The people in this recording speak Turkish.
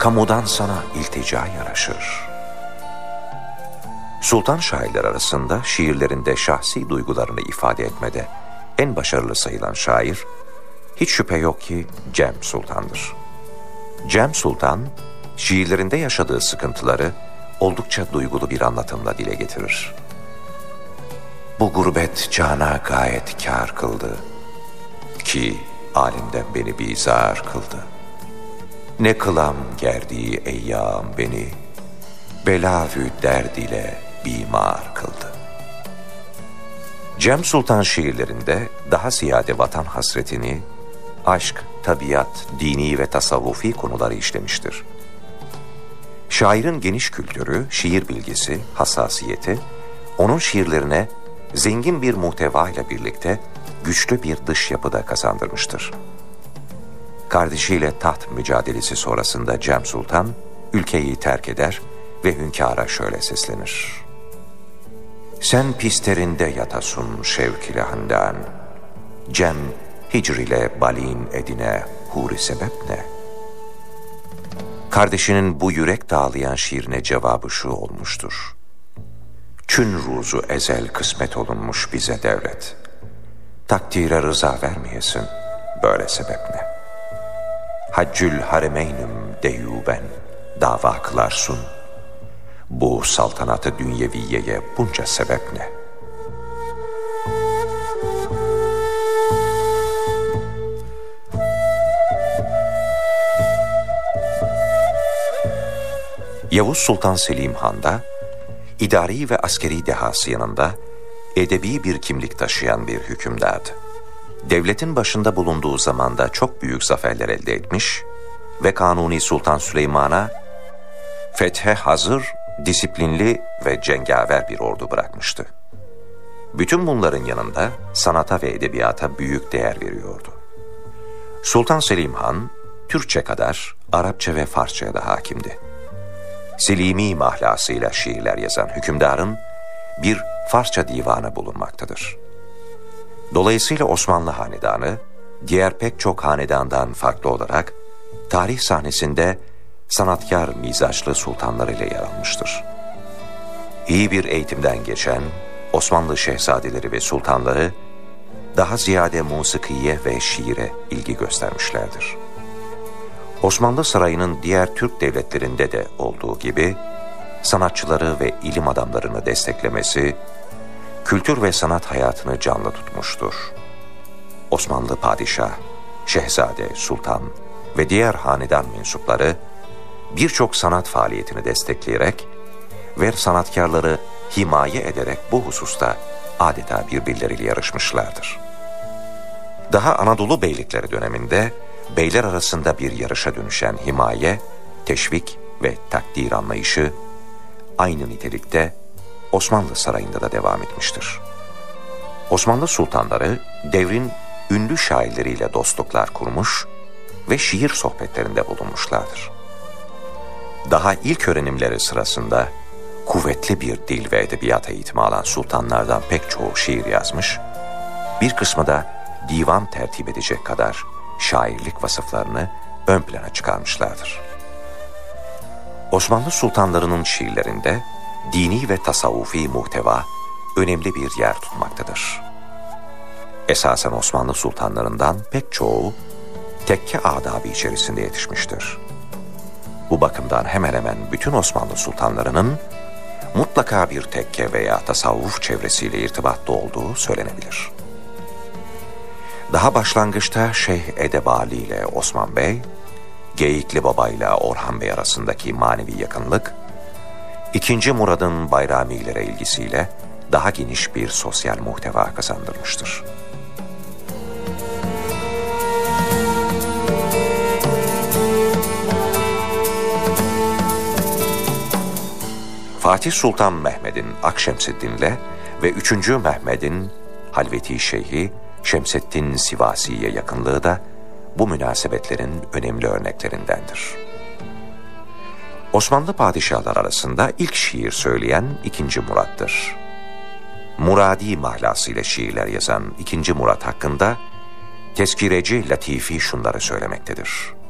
kamudan sana iltica yaraşır. Sultan şairler arasında şiirlerinde şahsi duygularını ifade etmede en başarılı sayılan şair, hiç şüphe yok ki Cem Sultan'dır. Cem Sultan, şiirlerinde yaşadığı sıkıntıları oldukça duygulu bir anlatımla dile getirir. Bu gurbet cana gayet kâr kıldı ki alimden beni bizar kıldı. Ne kılam gerdiği eyyam beni, belavü derd ile bimar kıldı. Cem Sultan şiirlerinde daha ziyade vatan hasretini, aşk, tabiat, dini ve tasavvufi konuları işlemiştir. Şairin geniş kültürü, şiir bilgisi, hassasiyeti, onun şiirlerine zengin bir muhteva ile birlikte güçlü bir dış yapı da kazandırmıştır. Kardeşiyle taht mücadelesi sonrasında Cem Sultan, ülkeyi terk eder ve hünkâra şöyle seslenir. Sen pisterinde yatasun şevk ile handan, Cem hicr ile balin edine huri sebep ne? Kardeşinin bu yürek dağlayan şiirine cevabı şu olmuştur. Çün ruzu ezel kısmet olunmuş bize devlet. Takdire rıza vermeyesin, böyle sebep ne? Haccül haremeynüm deyuben dava kılarsın. Bu saltanatı dünyeviyeye bunca sebep ne? Yavuz Sultan Selim Han da, idari ve askeri dehası yanında edebi bir kimlik taşıyan bir hükümdardı. Devletin başında bulunduğu zamanda çok büyük zaferler elde etmiş ve Kanuni Sultan Süleyman'a fethe hazır, disiplinli ve cengaver bir ordu bırakmıştı. Bütün bunların yanında sanata ve edebiyata büyük değer veriyordu. Sultan Selim Han, Türkçe kadar Arapça ve Farsça'ya da hakimdi. Selimi mahlasıyla şiirler yazan hükümdarın bir Farsça divanı bulunmaktadır. Dolayısıyla Osmanlı hanedanı, diğer pek çok hanedandan farklı olarak tarih sahnesinde sanatkar mizaçlı sultanlarıyla yer almıştır. İyi bir eğitimden geçen Osmanlı şehzadeleri ve sultanları daha ziyade musikiye ve şiire ilgi göstermişlerdir. Osmanlı sarayının diğer Türk devletlerinde de olduğu gibi sanatçıları ve ilim adamlarını desteklemesi, kültür ve sanat hayatını canlı tutmuştur. Osmanlı padişah, şehzade, sultan ve diğer hanedan mensupları birçok sanat faaliyetini destekleyerek ve sanatkarları himaye ederek bu hususta adeta birbirleriyle yarışmışlardır. Daha Anadolu beylikleri döneminde beyler arasında bir yarışa dönüşen himaye, teşvik ve takdir anlayışı aynı nitelikte Osmanlı sarayında da devam etmiştir. Osmanlı sultanları devrin ünlü şairleriyle dostluklar kurmuş ve şiir sohbetlerinde bulunmuşlardır. Daha ilk öğrenimleri sırasında kuvvetli bir dil ve edebiyat eğitimi alan sultanlardan pek çoğu şiir yazmış, bir kısmı da divan tertip edecek kadar şairlik vasıflarını ön plana çıkarmışlardır. Osmanlı sultanlarının şiirlerinde dini ve tasavvufi muhteva önemli bir yer tutmaktadır. Esasen Osmanlı sultanlarından pek çoğu tekke adabı içerisinde yetişmiştir. Bu bakımdan hemen hemen bütün Osmanlı sultanlarının mutlaka bir tekke veya tasavvuf çevresiyle irtibatlı olduğu söylenebilir. Daha başlangıçta Şeyh Edebali ile Osman Bey, Geyikli Baba ile Orhan Bey arasındaki manevi yakınlık, II. Murad'ın Bayramilere ilgisiyle daha geniş bir sosyal muhteva kazandırmıştır. Fatih Sultan Mehmed'in Akşemseddin'le ve 3. Mehmed'in Halveti Şeyhi Şemseddin Sivasi'ye yakınlığı da bu münasebetlerin önemli örneklerindendir. Osmanlı padişahlar arasında ilk şiir söyleyen II. Murad'dır. Muradi mahlasıyla şiirler yazan II. Murad hakkında tezkireci Latifi şunları söylemektedir.